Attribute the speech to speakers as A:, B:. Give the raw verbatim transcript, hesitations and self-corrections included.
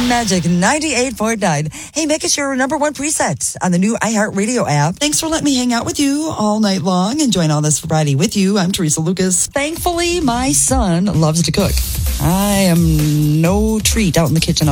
A: Magic ninety-eight point nine. Hey, make us your number one preset on the new iHeartRadio app.
B: Thanks for letting me hang out with you all night long, enjoying all this variety with you. I'm Teresa Lucas.
A: Thankfully, my son loves to cook. I am no treat out in the kitchen.